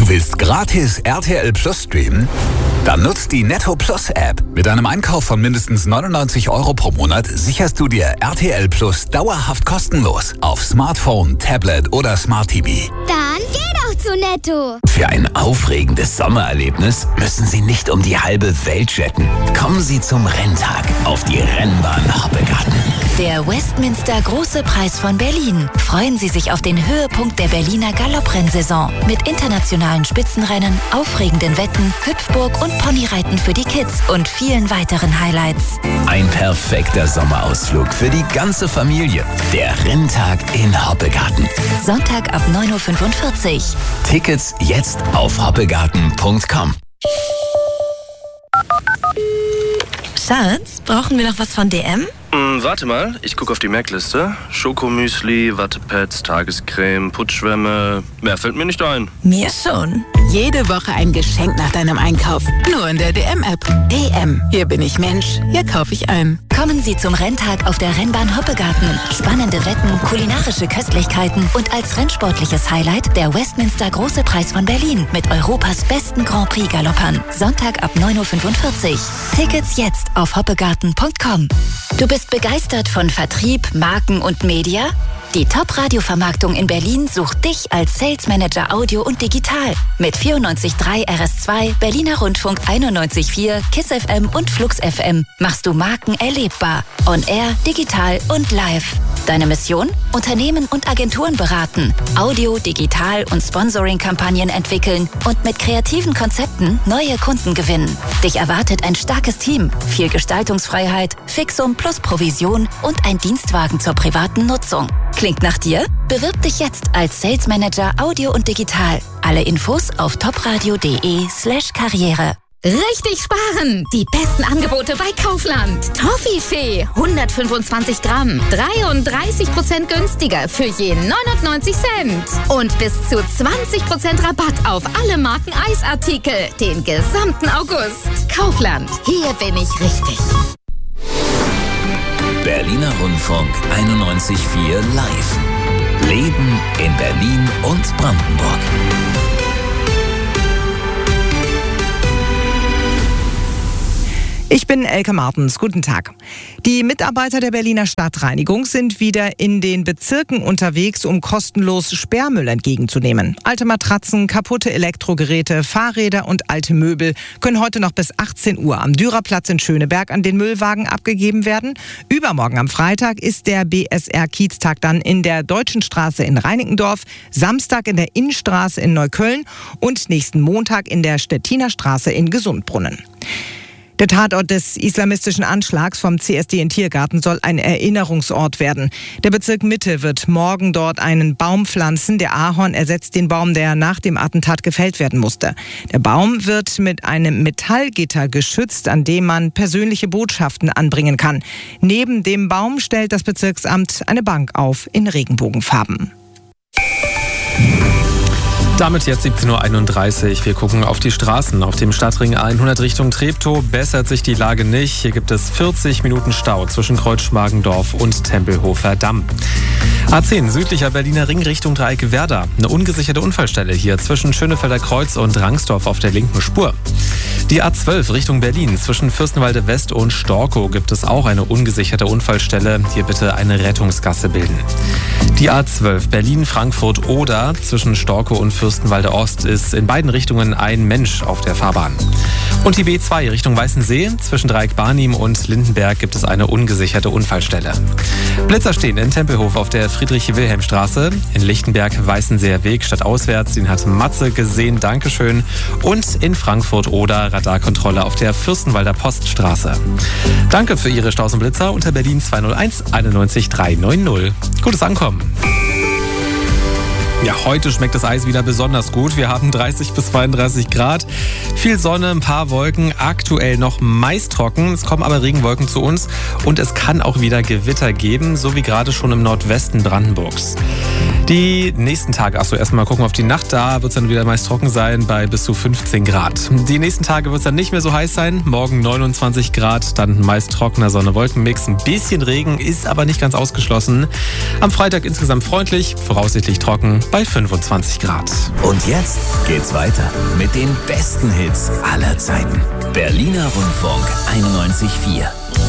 Du willst gratis RTL Plus streamen? Dann nutzt die Netto Plus App. Mit einem Einkauf von mindestens 99 € pro Monat sicherst du dir RTL Plus dauerhaft kostenlos auf Smartphone, Tablet oder Smart TV. Dann geh doch zu Netto. Für ein aufregendes Sommererlebnis müssen Sie nicht um die halbe Welt jetten. Kommen Sie zum Renntag auf die Rennbahn Hoppegarten. Der Westminster Große Preis von Berlin. Freuen Sie sich auf den Höhepunkt der Berliner Galopprennsaison mit internationalen Spitzenrennen, aufregenden Wetten, Hüpfburg und Ponyreiten für die Kids und vielen weiteren Highlights. Ein perfekter Sommerausflug für die ganze Familie. Der Renntag in Hoppegarten. Sonntag ab 9:45 Uhr. Tickets jetzt auf hoppegarten.com. Schatz, brauchen wir noch was von DM? Warte mal, ich gucke auf die Merkliste. Schokomüsli, Wattepads, Tagescreme, Putzschwämme. Mehr fällt mir nicht ein. Mir schon. Jede Woche ein Geschenk nach deinem Einkauf. Nur in der DM-App. DM. Hier bin ich Mensch. Hier kaufe ich ein. Kommen Sie zum Renntag auf der Rennbahn Hoppegarten. Spannende Wetten, kulinarische Köstlichkeiten und als rennsportliches Highlight der Westminster Große Preis von Berlin mit Europas besten Grand Prix Galoppern. Sonntag ab 9:45 Uhr. Tickets jetzt auf hoppegarten.com. Du bist begeistert von Vertrieb, Marken und Media? Die Top-Radio-Vermarktung in Berlin sucht dich als Sales Manager Audio und Digital. Mit 94.3 RS2, Berliner Rundfunk 91.4, KISS FM und Flux FM machst du Marken erlebbar. On Air, digital und live. Deine Mission? Unternehmen und Agenturen beraten, Audio, Digital und Sponsoring-Kampagnen entwickeln und mit kreativen Konzepten neue Kunden gewinnen. Dich erwartet ein starkes Team, viel Gestaltungsfreiheit, Fixum plus Provision und ein Dienstwagen zur privaten Nutzung. Klingt nach dir? Bewirb dich jetzt als Sales Manager Audio und Digital. Alle Infos auf topradio.de/Karriere. Richtig sparen! Die besten Angebote bei Kaufland. Toffifee 125 Gramm, 33% günstiger für je 99 Cent. Und bis zu 20% Rabatt auf alle Marken Eisartikel den gesamten August. Kaufland, hier bin ich richtig. Berliner Rundfunk 91.4 live. Leben in Berlin und Brandenburg. Ich bin Elke Martens. Guten Tag. Die Mitarbeiter der Berliner Stadtreinigung sind wieder in den Bezirken unterwegs, um kostenlos Sperrmüll entgegenzunehmen. Alte Matratzen, kaputte Elektrogeräte, Fahrräder und alte Möbel können heute noch bis 18 Uhr am Dürerplatz in Schöneberg an den Müllwagen abgegeben werden. Übermorgen am Freitag ist der BSR-Kieztag dann in der Deutschen Straße in Reinickendorf, Samstag in der Innenstraße in Neukölln und nächsten Montag in der Stettiner Straße in Gesundbrunnen. Der Tatort des islamistischen Anschlags vom CSD in Tiergarten soll ein Erinnerungsort werden. Der Bezirk Mitte wird morgen dort einen Baum pflanzen. Der Ahorn ersetzt den Baum, der nach dem Attentat gefällt werden musste. Der Baum wird mit einem Metallgitter geschützt, an dem man persönliche Botschaften anbringen kann. Neben dem Baum stellt das Bezirksamt eine Bank auf in Regenbogenfarben. Damit jetzt 17:31 Uhr. Wir gucken auf die Straßen. Auf dem Stadtring 100 Richtung Treptow bessert sich die Lage nicht. Hier gibt es 40 Minuten Stau zwischen Kreuzschmargendorf und Tempelhofer Damm. A10 südlicher Berliner Ring Richtung Dreieck Werder. Eine ungesicherte Unfallstelle hier zwischen Schönefelder Kreuz und Rangsdorf auf der linken Spur. Die A12 Richtung Berlin zwischen Fürstenwalde West und Storkow gibt es auch eine ungesicherte Unfallstelle. Hier bitte eine Rettungsgasse bilden. Die A12 Berlin-Frankfurt-Oder zwischen Storkow und Fürstenwalde Ost ist in beiden Richtungen ein Mensch auf der Fahrbahn. Und die B2 Richtung Weißensee zwischen Dreieck Barnim und Lindenberg gibt es eine ungesicherte Unfallstelle. Blitzer stehen in Tempelhof auf der Friedrich-Wilhelm-Straße, in Lichtenberg Weißenseer Weg stadtauswärts, den hat Matze gesehen, Dankeschön. Und in Frankfurt-Oder Radarkontrolle auf der Fürstenwalder Poststraße. Danke für Ihre Staus und Blitzer unter Berlin 201 91 390. Gutes Ankommen. Ja, heute schmeckt das Eis wieder besonders gut. Wir haben 30 bis 32 Grad. Viel Sonne, ein paar Wolken, aktuell noch meist trocken. Es kommen aber Regenwolken zu uns und es kann auch wieder Gewitter geben, so wie gerade schon im Nordwesten Brandenburgs. Die nächsten Tage, erstmal gucken wir auf die Nacht, da wird es dann wieder meist trocken sein bei bis zu 15 Grad. Die nächsten Tage wird es dann nicht mehr so heiß sein, morgen 29 Grad, dann meist trockener Sonne-Wolken-Mix, ein bisschen Regen, ist aber nicht ganz ausgeschlossen. Am Freitag insgesamt freundlich, voraussichtlich trocken bei 25 Grad. Und jetzt geht's weiter mit den besten Hits aller Zeiten. Berliner Rundfunk 91.4.